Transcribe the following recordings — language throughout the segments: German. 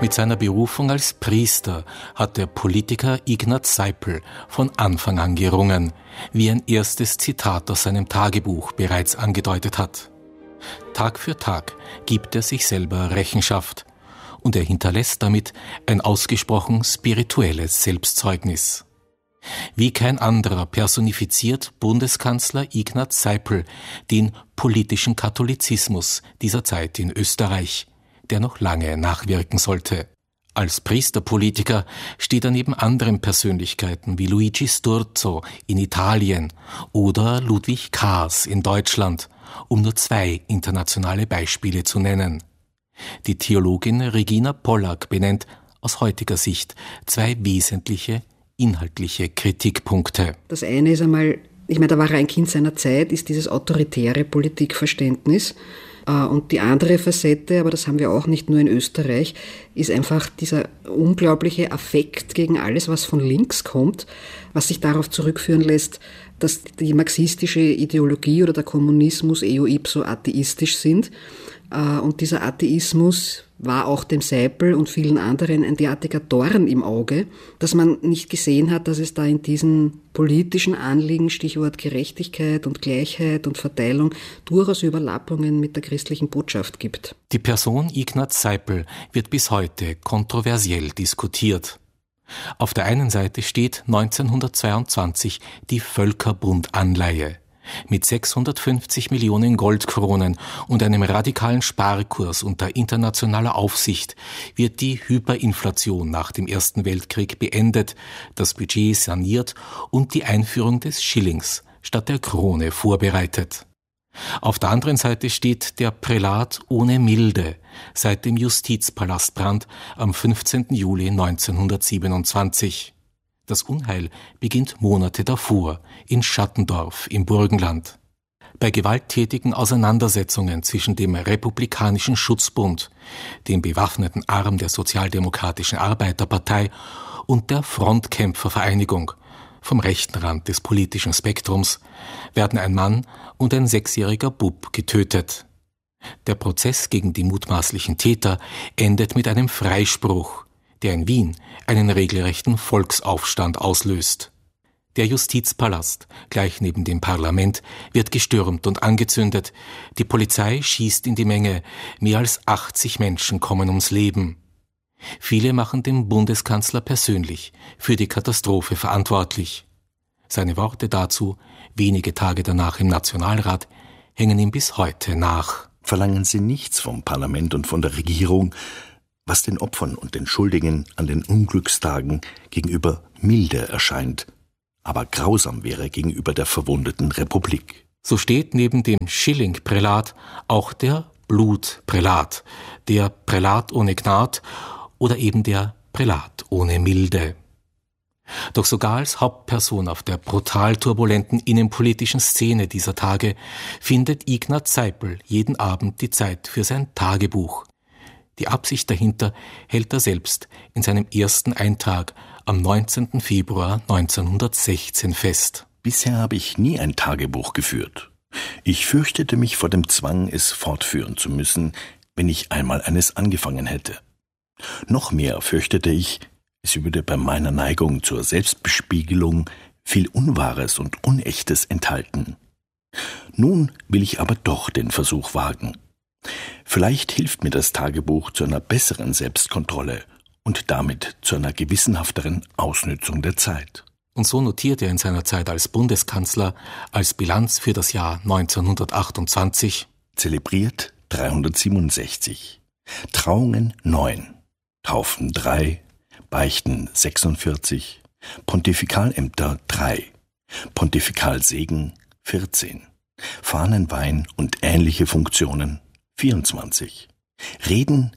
Mit seiner Berufung als Priester hat der Politiker Ignaz Seipel von Anfang an gerungen, wie ein erstes Zitat aus seinem Tagebuch bereits angedeutet hat. Tag für Tag gibt er sich selber Rechenschaft und er hinterlässt damit ein ausgesprochen spirituelles Selbstzeugnis. Wie kein anderer personifiziert Bundeskanzler Ignaz Seipel den politischen Katholizismus dieser Zeit in Österreich, der noch lange nachwirken sollte. Als Priesterpolitiker steht er neben anderen Persönlichkeiten wie Luigi Sturzo in Italien oder Ludwig Kaas in Deutschland, um nur 2 internationale Beispiele zu nennen. Die Theologin Regina Pollack benennt aus heutiger Sicht 2 wesentliche inhaltliche Kritikpunkte. Das eine ist einmal, da war er ein Kind seiner Zeit, ist dieses autoritäre Politikverständnis. Und die andere Facette, aber das haben wir auch nicht nur in Österreich, ist einfach dieser unglaubliche Affekt gegen alles, was von links kommt, was sich darauf zurückführen lässt, dass die marxistische Ideologie oder der Kommunismus eo ipso atheistisch sind. Und dieser Atheismus war auch dem Seipel und vielen anderen ein derartiger Dorn im Auge, dass man nicht gesehen hat, dass es da in diesen politischen Anliegen, Stichwort Gerechtigkeit und Gleichheit und Verteilung, durchaus Überlappungen mit der christlichen Botschaft gibt. Die Person Ignaz Seipel wird bis heute kontroversiell diskutiert. Auf der einen Seite steht 1922 die Völkerbundanleihe. Mit 650 Millionen Goldkronen und einem radikalen Sparkurs unter internationaler Aufsicht wird die Hyperinflation nach dem Ersten Weltkrieg beendet, das Budget saniert und die Einführung des Schillings statt der Krone vorbereitet. Auf der anderen Seite steht der Prälat ohne Milde seit dem Justizpalastbrand am 15. Juli 1927. Das Unheil beginnt Monate davor in Schattendorf im Burgenland. Bei gewalttätigen Auseinandersetzungen zwischen dem Republikanischen Schutzbund, dem bewaffneten Arm der Sozialdemokratischen Arbeiterpartei und der Frontkämpfervereinigung vom rechten Rand des politischen Spektrums werden ein Mann und ein 6-jähriger Bub getötet. Der Prozess gegen die mutmaßlichen Täter endet mit einem Freispruch, der in Wien einen regelrechten Volksaufstand auslöst. Der Justizpalast, gleich neben dem Parlament, wird gestürmt und angezündet. Die Polizei schießt in die Menge. Mehr als 80 Menschen kommen ums Leben. Viele machen den Bundeskanzler persönlich für die Katastrophe verantwortlich. Seine Worte dazu, wenige Tage danach im Nationalrat, hängen ihm bis heute nach. Verlangen Sie nichts vom Parlament und von der Regierung, was den Opfern und den Schuldigen an den Unglückstagen gegenüber milde erscheint, aber grausam wäre gegenüber der verwundeten Republik. So steht neben dem Schilling-Prälat auch der Blutprälat, der Prälat ohne Gnad oder eben der Prälat ohne Milde. Doch sogar als Hauptperson auf der brutal turbulenten innenpolitischen Szene dieser Tage findet Ignaz Seipel jeden Abend die Zeit für sein Tagebuch. Die Absicht dahinter hält er selbst in seinem ersten Eintrag am 19. Februar 1916 fest. Bisher habe ich nie ein Tagebuch geführt. Ich fürchtete mich vor dem Zwang, es fortführen zu müssen, wenn ich einmal eines angefangen hätte. Noch mehr fürchtete ich, es würde bei meiner Neigung zur Selbstbespiegelung viel Unwahres und Unechtes enthalten. Nun will ich aber doch den Versuch wagen. Vielleicht hilft mir das Tagebuch zu einer besseren Selbstkontrolle und damit zu einer gewissenhafteren Ausnützung der Zeit. Und so notiert er in seiner Zeit als Bundeskanzler als Bilanz für das Jahr 1928: Zelebriert 367, Trauungen 9, Taufen 3, Beichten 46, Pontifikalämter 3, Pontifikalsegen 14, Fahnenwein und ähnliche Funktionen 24, Reden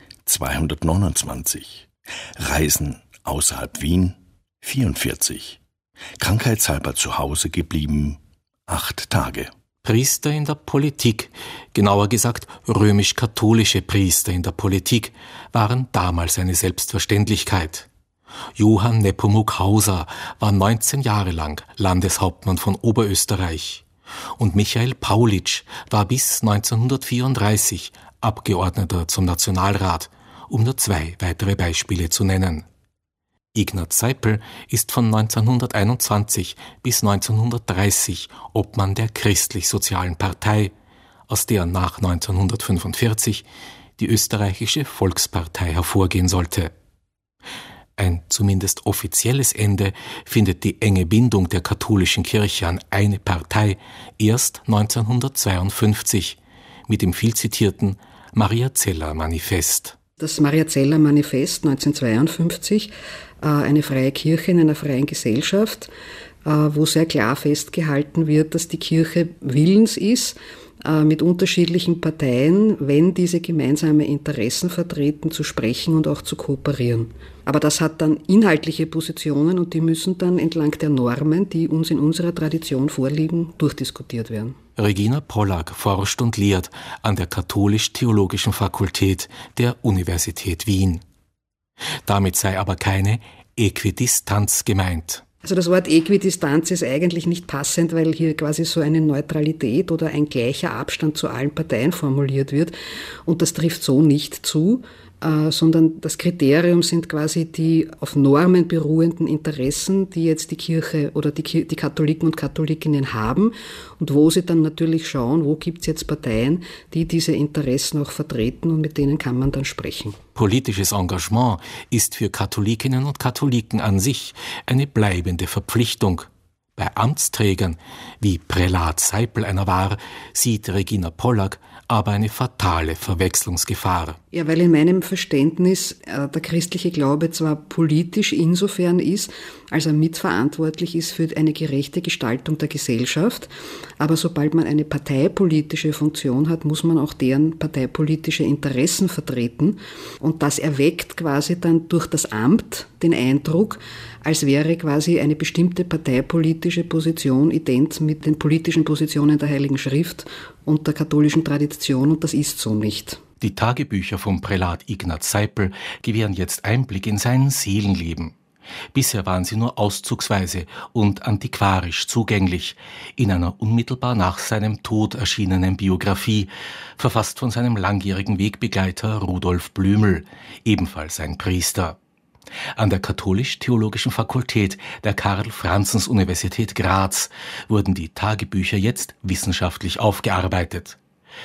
229, Reisen außerhalb Wien 44, krankheitshalber zu Hause geblieben 8 Tage. Priester in der Politik, genauer gesagt römisch-katholische Priester in der Politik, waren damals eine Selbstverständlichkeit. Johann Nepomuk Hauser war 19 Jahre lang Landeshauptmann von Oberösterreich und Michael Paulitsch war bis 1934 Abgeordneter zum Nationalrat um nur 2 weitere Beispiele zu nennen. Ignaz Seipel ist von 1921 bis 1930 Obmann der Christlich-Sozialen Partei, aus der nach 1945 die Österreichische Volkspartei hervorgehen sollte. Ein zumindest offizielles Ende findet die enge Bindung der katholischen Kirche an eine Partei erst 1952 mit dem vielzitierten Mariazeller-Manifest. Das Mariazeller-Manifest 1952, eine freie Kirche in einer freien Gesellschaft, wo sehr klar festgehalten wird, dass die Kirche willens ist, mit unterschiedlichen Parteien, wenn diese gemeinsame Interessen vertreten, zu sprechen und auch zu kooperieren. Aber das hat dann inhaltliche Positionen und die müssen dann entlang der Normen, die uns in unserer Tradition vorliegen, durchdiskutiert werden. Regina Pollack forscht und lehrt an der Katholisch-Theologischen Fakultät der Universität Wien. Damit sei aber keine Äquidistanz gemeint. Also das Wort Äquidistanz ist eigentlich nicht passend, weil hier quasi so eine Neutralität oder ein gleicher Abstand zu allen Parteien formuliert wird. Und das trifft so nicht zu, sondern das Kriterium sind quasi die auf Normen beruhenden Interessen, die jetzt die Kirche oder die Katholiken und Katholikinnen haben und wo sie dann natürlich schauen, wo gibt es jetzt Parteien, die diese Interessen auch vertreten und mit denen kann man dann sprechen. Politisches Engagement ist für Katholikinnen und Katholiken an sich eine bleibende Verpflichtung. Bei Amtsträgern, wie Prälat Seipel einer war, sieht Regina Pollack aber eine fatale Verwechslungsgefahr. Ja, weil in meinem Verständnis der christliche Glaube zwar politisch insofern ist, als er mitverantwortlich ist für eine gerechte Gestaltung der Gesellschaft, aber sobald man eine parteipolitische Funktion hat, muss man auch deren parteipolitische Interessen vertreten und das erweckt quasi dann durch das Amt den Eindruck, als wäre quasi eine bestimmte parteipolitische Position ident mit den politischen Positionen der Heiligen Schrift und der katholischen Tradition und das ist so nicht. Die Tagebücher vom Prälat Ignaz Seipel gewähren jetzt Einblick in sein Seelenleben. Bisher waren sie nur auszugsweise und antiquarisch zugänglich in einer unmittelbar nach seinem Tod erschienenen Biografie, verfasst von seinem langjährigen Wegbegleiter Rudolf Blümel, ebenfalls ein Priester. An der Katholisch-Theologischen Fakultät der Karl-Franzens-Universität Graz wurden die Tagebücher jetzt wissenschaftlich aufgearbeitet.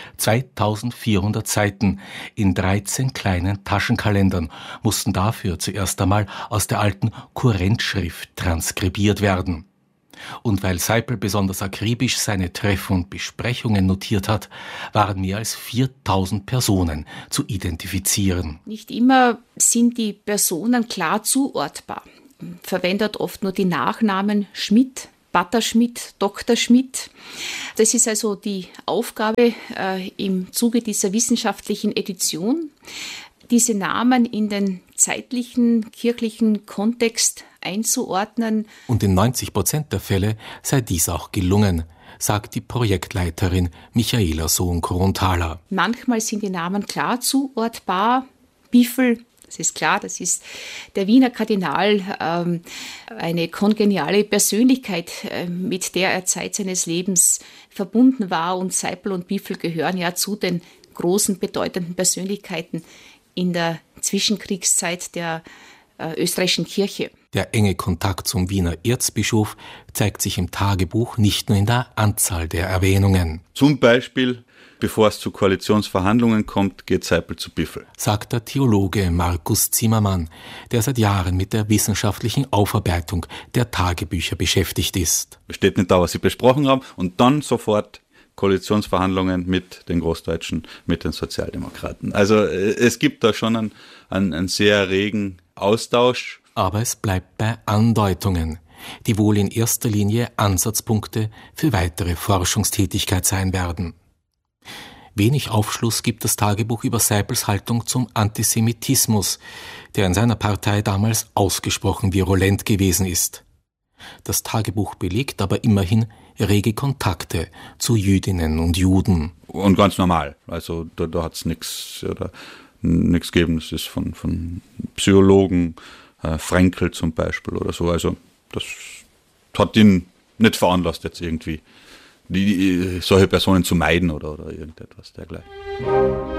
2400 Seiten in 13 kleinen Taschenkalendern mussten dafür zuerst einmal aus der alten Kurrentschrift transkribiert werden. Und weil Seipel besonders akribisch seine Treffen und Besprechungen notiert hat, waren mehr als 4000 Personen zu identifizieren. Nicht immer sind die Personen klar zuordbar. Verwendet oft nur die Nachnamen Schmidt, Pater Schmidt, Dr. Schmidt. Das ist also die Aufgabe im Zuge dieser wissenschaftlichen Edition, diese Namen in den zeitlichen, kirchlichen Kontext einzuordnen. Und in 90% der Fälle sei dies auch gelungen, sagt die Projektleiterin Michaela Sohn-Kronthaler. Manchmal sind die Namen klar zuordbar. Biffel, das ist klar, das ist der Wiener Kardinal, eine kongeniale Persönlichkeit, mit der er Zeit seines Lebens verbunden war. Und Seipel und Biffel gehören ja zu den großen, bedeutenden Persönlichkeiten in der Zwischenkriegszeit der österreichischen Kirche. Der enge Kontakt zum Wiener Erzbischof zeigt sich im Tagebuch nicht nur in der Anzahl der Erwähnungen. Zum Beispiel, bevor es zu Koalitionsverhandlungen kommt, geht Seipel zu Biffel. Sagt der Theologe Markus Zimmermann, der seit Jahren mit der wissenschaftlichen Aufarbeitung der Tagebücher beschäftigt ist. Es steht nicht da, was sie besprochen haben und dann sofort Koalitionsverhandlungen mit den Großdeutschen, mit den Sozialdemokraten. Also es gibt da schon einen sehr regen Austausch. Aber es bleibt bei Andeutungen, die wohl in erster Linie Ansatzpunkte für weitere Forschungstätigkeit sein werden. Wenig Aufschluss gibt das Tagebuch über Seipels Haltung zum Antisemitismus, der in seiner Partei damals ausgesprochen virulent gewesen ist. Das Tagebuch belegt aber immerhin rege Kontakte zu Jüdinnen und Juden. Und ganz normal, also da hat es nichts gegeben, das ist von Psychologen, Frankl zum Beispiel oder so, also das hat ihn nicht veranlasst, jetzt irgendwie solche Personen zu meiden oder irgendetwas dergleichen.